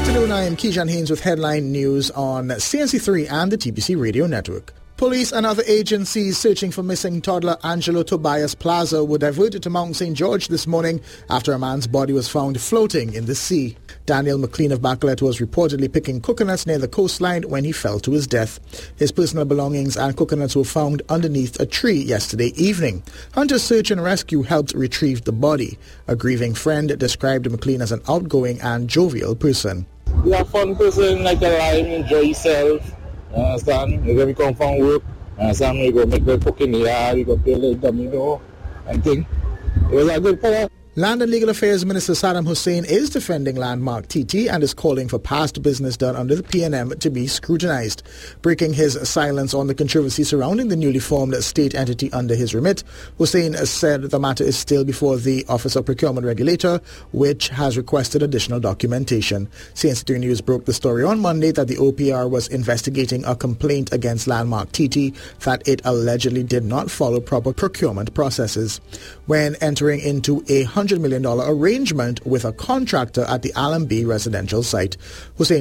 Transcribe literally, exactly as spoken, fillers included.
afternoon, I am Kejan Haynes with headline news on C N C three and the T B C Radio Network. Police and other agencies searching for missing toddler Angelo Tobias Plaza were diverted to Mount Saint George this morning after a man's body was found floating in the sea. Daniel McLean of Bacalet was reportedly picking coconuts near the coastline when he fell to his death. His personal belongings and coconuts were found underneath a tree yesterday evening. Hunter's search and rescue helped retrieve the body. A grieving friend described McLean as an outgoing and jovial person. You're a fun person, like a life, enjoy yourself. You understand? When we come from work, you understand? We go make the cooking here, we go play like domino and thing. It was a good player. Land and Legal Affairs Minister Saddam Hussein is defending Landmark T T and is calling for past business done under the P N M to be scrutinized. Breaking his silence on the controversy surrounding the newly formed state entity under his remit, Hussein said the matter is still before the Office of Procurement Regulator, which has requested additional documentation. C N C three News broke the story on Monday that the O P R was investigating a complaint against Landmark T T that it allegedly did not follow proper procurement processes. When entering into a one hundred million dollars arrangement with a contractor at the Allenby residential site, Hussein